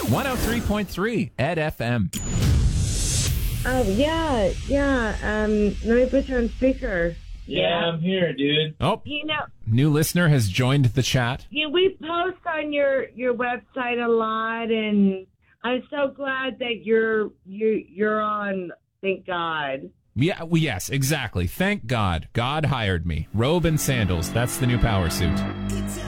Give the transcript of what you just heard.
103.3 Ed FM. Oh, yeah. Let me put you on speaker. Yeah, I'm here, dude. Oh, You know, new listener has joined the chat. we post on your website a lot, and I'm so glad that you're on. Thank God. Yeah, well, yes, exactly. Thank God. God hired me. Robe and sandals. That's the new power suit.